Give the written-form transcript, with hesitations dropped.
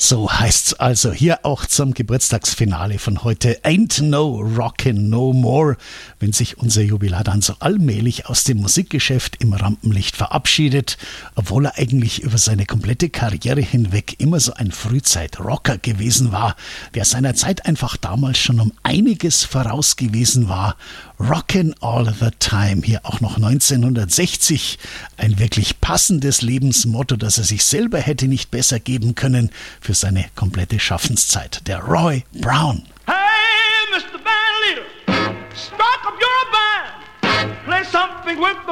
So heißt's also hier auch zum Geburtstagsfinale von heute. Ain't no rockin' no more, wenn sich unser Jubilar dann so allmählich aus dem Musikgeschäft im Rampenlicht verabschiedet, obwohl er eigentlich über seine komplette Karriere hinweg immer so ein Frühzeit-Rocker gewesen war, der seiner Zeit einfach damals schon um einiges voraus gewesen war. Rockin' all the time, hier auch noch 1960, ein wirklich passendes Lebensmotto, das er sich selber hätte nicht besser geben können für seine komplette Schaffenszeit. Der Roy Brown. Hey, Mr. Bandleader, strike up your band, play something with the